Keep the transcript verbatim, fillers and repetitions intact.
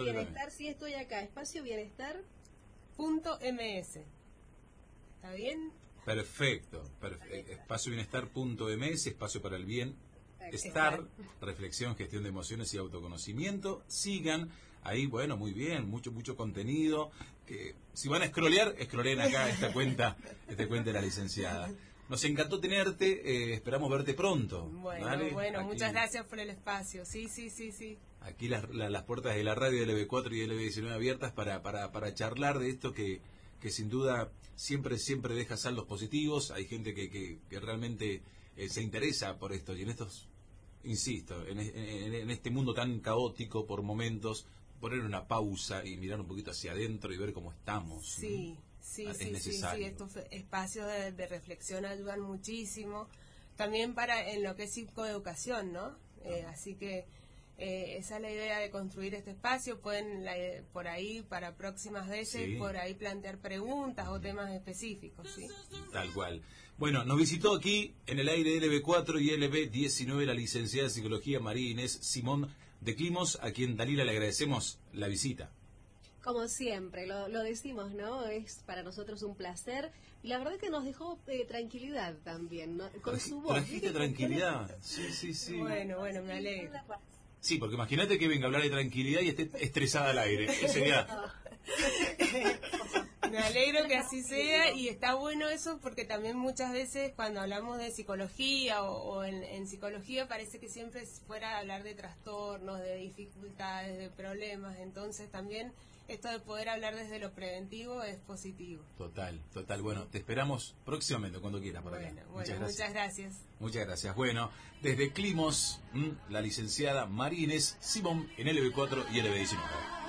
bienestar, sí, estoy acá. Espacio bienestar. Punto ms. ¿Está bien? Perfecto. Perfe espacio bienestar punto ms, espacio para el bien. Estar, reflexión, gestión de emociones y autoconocimiento. Sigan ahí, bueno, muy bien, mucho mucho contenido. Que si van a scrollear, scrolleen acá esta cuenta, esta cuenta de la licenciada. Nos encantó tenerte, eh, esperamos verte pronto. Bueno, ¿vale? bueno, Aquí, muchas gracias por el espacio. Sí, sí, sí, sí. Aquí las, la, las puertas de la radio de L B cuatro y L B diecinueve abiertas para, para, para charlar de esto que, que sin duda siempre siempre deja saldos positivos. Hay gente que, que, que realmente eh, se interesa por esto y en estos, insisto, en, en, en este mundo tan caótico por momentos, poner una pausa y mirar un poquito hacia adentro y ver cómo estamos. Sí, sí, es sí, necesario. sí, sí, estos espacios de, de reflexión ayudan muchísimo, también para en lo que es psicoeducación, ¿no? Eh, así que eh, esa es la idea de construir este espacio. Pueden la, por ahí, para próximas veces, Sí. por ahí plantear preguntas o temas específicos, ¿sí? Tal cual. Bueno, nos visitó aquí en el aire de L B cuatro y L B diecinueve la licenciada en Psicología María Inés Simón de Quimos, a quien Dalila le agradecemos la visita. Como siempre, lo, lo decimos, ¿no? Es para nosotros un placer. Y la verdad que nos dejó eh, tranquilidad también, ¿no? Con Traji, su voz. Trajiste tranquilidad. Sí, sí, sí. Bueno, bueno, me alegro. Sí, porque imagínate que venga a hablar de tranquilidad y esté estresada al aire. Ese sería... Me alegro que así sea, y está bueno eso porque también muchas veces cuando hablamos de psicología o, o en, en psicología parece que siempre fuera a hablar de trastornos, de dificultades, de problemas. Entonces también esto de poder hablar desde lo preventivo es positivo. Total, total. Bueno, te esperamos próximamente cuando quieras por Bueno, acá. bueno, Muchas gracias. muchas gracias. Muchas gracias. Bueno, desde Climos, la licenciada María Inés Simón en L B cuatro y L B diecinueve.